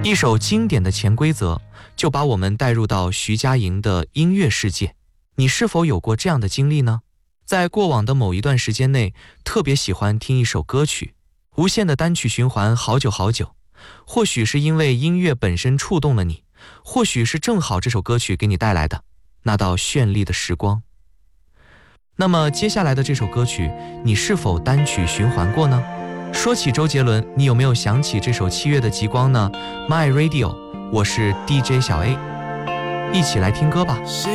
一首经典的潜规则就把我们带入到徐佳莹的音乐世界。你是否有过这样的经历呢？在过往的某一段时间内，特别喜欢听一首歌曲，无限的单曲循环好久好久。或许是因为音乐本身触动了你，或许是正好这首歌曲给你带来的那道绚丽的时光。那么接下来的这首歌曲，你是否单曲循环过呢？说起周杰伦，你有没有想起这首7月的极光呢？ My Radio， 我是 DJ 小 A， 一起来听歌吧。